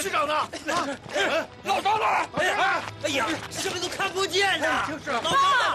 局长呢？ 老张呢？ 哎呀，什么都看不见呐！ 就是老张呢？